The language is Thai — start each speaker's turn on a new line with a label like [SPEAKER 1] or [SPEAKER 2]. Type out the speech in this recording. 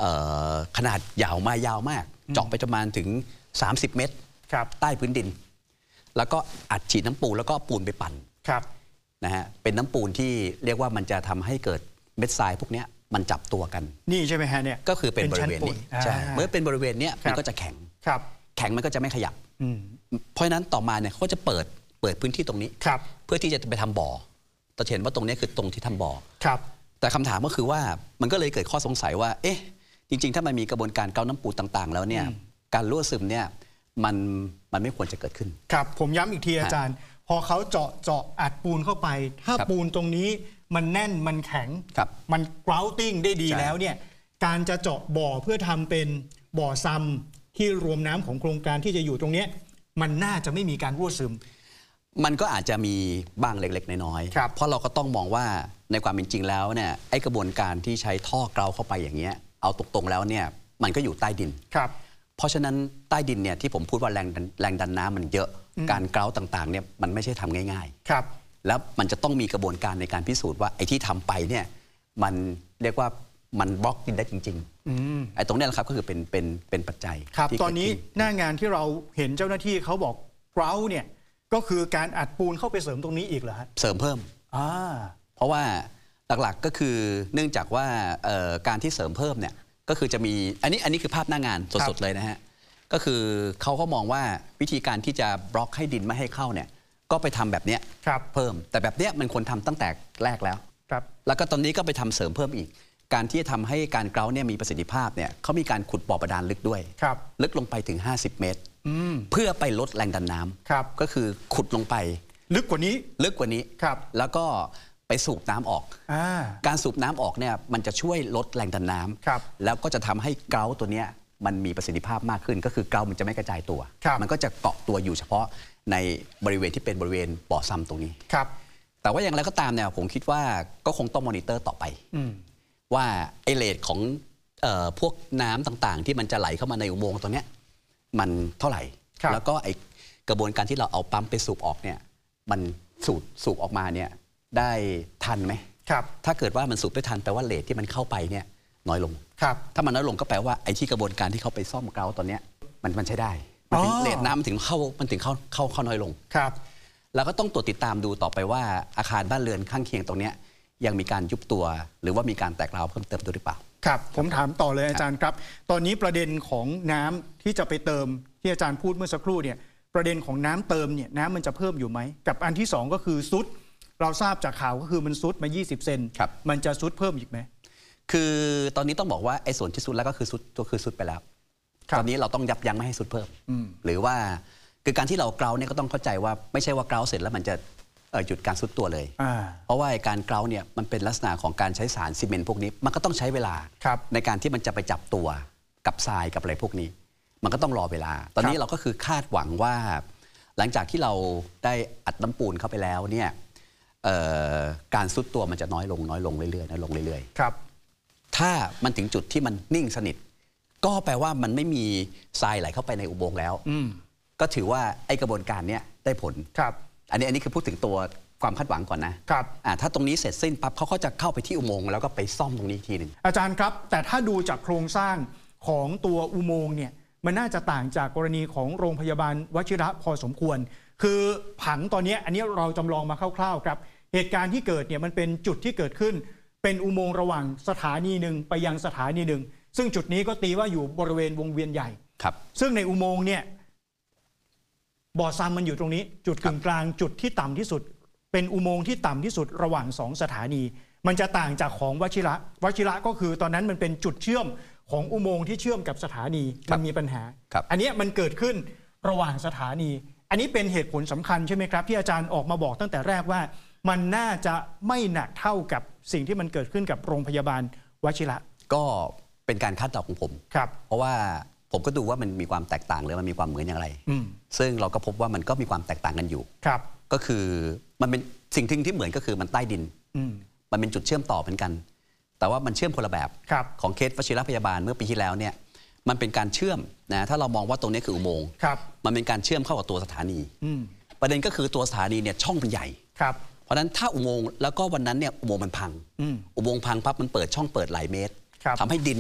[SPEAKER 1] ขนาดยาวมากเจาะไปประมาณถึง30 เมตรใต้พื้นดินแล้วก็อัดฉีดน้ำปูนแล้วก็ปูนไปปั่นนะฮะเป็นน้ำปูนที่เรียกว่ามันจะทำให้เกิดเม็ดทรายพวกนี้มันจับตัวกันนี่ใช่ไหมฮะเนี่ยก็คือเป็นบริเวณนี้ใช่เมื่อเป็นบริเวณนี้มันก็จะแข็งมันก็จะไม่ขยับเพราะฉะนั้นต่อมาเนี่ยเขาจะเปิดพื้นที่ตรงนี้เพื่อที่จะไปทำบ่อจะเห็นว่าตรงนี้คือตรงที่ทำบ่อแต่คำถามก็คือว่ามันก็เลยเกิดข้อสงสัยว่าเอ๊ะจริงๆถ้ามันมีกระบวนการเกาน้ำปูต่างๆแล้วเนี่ยการรั่วซึมเนี่ยมันไม่ควรจะเกิดขึ้น
[SPEAKER 2] ครับผมย้ำอีกทีอาจารย์พอเขาเจาะอัดปูนเข้าไปถ้าปูนตรงนี้มันแน่นมันแข็งมันกราวติ้งได้ดีแล้วเนี่ยการจะเจาะบ่อเพื่อทำเป็นบ่อซัมที่รวมน้ำของโครงการที่จะอยู่ตรงนี้มันน่าจะไม่มีการรั่วซึม
[SPEAKER 1] มันก็อาจจะมีบ้างเล็กๆน้อยๆเพราะเราก็ต้องมองว่าในความเป็นจริงแล้วเนี่ยไอ้กระบวนการที่ใช้ท่อเกลาเข้าไปอย่างเงี้ยเอาตรงๆแล้วเนี่ยมันก็อยู่ใต้ดินเพราะฉะนั้นใต้ดินเนี่ยที่ผมพูดว่าแรงดันน้ำมันเยอะการเกลาต่างๆเนี่ยมันไม่ใช่ทำง่ายๆแล้วมันจะต้องมีกระบวนการในการพิสูจน์ว่าไอ้ที่ทำไปเนี่ยมันเรียกว่ามันบล็อกดินได้จริงๆไอ้ตรงนี้แหละครับก็คือเป็นปัจจัย
[SPEAKER 2] ครับตอนนี้หน้างานที่เราเห็นเจ้าหน้าที่เขาบอกเกลาเนี่ยก็คือการอัดปูนเข้าไปเสริมตรงนี้อีกเหรอฮะ
[SPEAKER 1] เสริมเพิ่มเพราะว่าหลักๆก็คือเนื่องจากว่าการที่เสริมเพิ่มเนี่ยก็คือจะมีอันนี้คือภาพหน้างานสดๆเลยนะฮะก็คือเขาก็มองว่าวิธีการที่จะบล็อกให้ดินไม่ให้เข้าเนี่ยก็ไปทำแบบเนี้ยเพิ่มแต่แบบเนี้ยมันควรทำตั้งแต่แรกแล้วแล้วก็ตอนนี้ก็ไปทำเสริมเพิ่มอีกการที่จะทำให้การเกลาเนี่ยมีประสิทธิภาพเนี่ยเขามีการขุดบ่อบาดาลลึกด้วยลึกลงไปถึง50 เมตรเพื่อไปลดแรงดันน้ำก็คือขุดลงไป
[SPEAKER 2] ลึกกว่านี้
[SPEAKER 1] แล้วก็ไปสูบน้ำออกการสูบน้ำออกเนี่ยมันจะช่วยลดแรงดันน้ำแล้วก็จะทำให้เกลาตัวเนี้ยมันมีประสิทธิภาพมากขึ้นก็คือเกลามันจะไม่กระจายตัวมันก็จะเกาะตัวอยู่เฉพาะในบริเวณที่เป็นบริเวณบ่อซัมตรงนี้แต่ว่าอย่างไรก็ตามเนี่ยผมคิดว่าก็คงต้องมอนิเตอร์ต่อไปว่าไอเรทของพวกน้ำต่างๆที่มันจะไหลเข้ามาในอุโมงค์ตรงนี้มันเท่าไหร่แล้วก็ไอกระบวนการที่เราเอาปั๊มไปสูบออกเนี่ยมันสูบออกมาเนี่ยได้ทันไหมถ้าเกิดว่ามันสูบได้ทันแปลว่าเรทที่มันเข้าไปเนี่ยน้อยลงถ้ามันน้อยลงก็แปลว่าไอ้ที่กระบวนการที่เขาไปซ่อมเกลาตอนนี้มันใช้ได้เรทน้ำมันถึงเข้าน้อยลงแล้วก็ต้องตรวจติดตามดูต่อไปว่าอาคารบ้านเรือนข้างเคียงตรงนี้ยังมีการยุบตัวหรือว่ามีการแตกร้าวเพิ่มเติมหรือเปล่า
[SPEAKER 2] ครับผมถามต่อเลยอาจารย์ครับตอนนี้ประเด็นของน้ำที่จะไปเติมที่อาจารย์พูดเมื่อสักครู่เนี่ยประเด็นของน้ำเติมเนี่ยน้ำมันจะเพิ่มอยู่ไหมกับอันที่2ก็คือซุดเราทราบจากข่าวก็คือมันซุดมา20 เซนมันจะซุดเพิ่มอีกไหม
[SPEAKER 1] คือตอนนี้ต้องบอกว่าไอ้ส่วนที่ซุดแล้วก็คือซุดไปแล้วตอนนี้เราต้องยับยั้งไม่ให้ซุดเพิ่มหรือว่าคือการที่เราเกลาเนี่ยก็ต้องเข้าใจว่าไม่ใช่ว่าเกลาเสร็จแล้วมันจะหยุดการซุดตัวเลยเพราะว่าการเกลาเนี่ยมันเป็นลักษณะของการใช้สารซีเมนต์พวกนี้มันก็ต้องใช้เวลาในการที่มันจะไปจับตัวกับทรายกับอะไรพวกนี้มันก็ต้องรอเวลาตอนนี้เราก็คือคาดหวังว่าหลังจากที่เราได้อัดน้ำปูนเข้าไปแล้วเนี่ยการซุดตัวมันจะน้อยลงเรื่อยๆถ้ามันถึงจุดที่มันนิ่งสนิทก็แปลว่ามันไม่มีทรายไหลเข้าไปในอุโมงค์แล้วก็ถือว่าไอ้กระบวนการนี้ได้ผลอันนี้คือพูดถึงตัวความคาดหวังก่อนนะถ้าตรงนี้เสร็จสิ้นปั๊บเขาก็จะเข้าไปที่อุโมงค์แล้วก็ไปซ่อมตรงนี้ทีหนึ่ง
[SPEAKER 2] อาจารย์ครับแต่ถ้าดูจากโครงสร้างของตัวอุโมงค์เนี่ยมันน่าจะต่างจากกรณีของโรงพยาบาลวชิระพอสมควรคือผังตอนนี้อันนี้เราจำลองมาคร่าวๆครับเหตุการณ์ที่เกิดเนี่ยมันเป็นจุดที่เกิดขึ้นเป็นอุโมงค์ระหว่างสถานีหนึ่งไปยังสถานีหนึ่งซึ่งจุดนี้ก็ตีว่าอยู่บริเวณวงเวียนใหญ่ซึ่งในอุโมงค์เนี่ยบ่อซัมมันอยู่ตรงนี้จุดกึ่งกลางจุดที่ต่ำที่สุดเป็นอุโมงค์ที่ต่ำที่สุดระหว่าง2 สถานีมันจะต่างจากของวชิระก็คือตอนนั้นมันเป็นจุดเชื่อมของอุโมงค์ที่เชื่อมกับสถานีมันมีปัญหาอันนี้มันเกิดขึ้นระหว่างสถานีอันนี้เป็นเหตุผลสำคัญใช่ไหมครับที่อาจารย์ออกมาบอกตั้งแต่แรกว่ามันน่าจะไม่หนักเท่ากับสิ่งที่มันเกิดขึ้นกับโรงพยาบาลวชิระ
[SPEAKER 1] ก็เป็นการคาดเดาของผมเพราะว่าผมก็ดูว่ามันมีความแตกต่างหรือมันมีความเหมือนอย่างไรซึ่งเราก็พบว่ามันก็มีความแตกต่างกันอยู่ก็คือมันเป็นสิ่งที่เหมือนก็คือมันใต้ดินมันเป็นจุดเชื่อมต่อเหมือนกันแต่ว่ามันเชื่อมคนละแบบของเคสวชิรพยาบาลเมื่อปีที่แล้วเนี่ยมันเป็นการเชื่อมนะถ้าเรามองว่าตรงนี้คืออุโมงค์มันเป็นการเชื่อมเข้ากับตัวสถานีประเด็นก็คือตัวสถานีเนี่ยช่องมันใหญ่เพราะฉะนั้นถ้าอุโมงค์แล้วก็วันนั้นเนี่ยอุโมงค์มันพังอุโมงค์พังปั๊บมันเปิดช่องเปิดหลายเมตรทำให้ดิน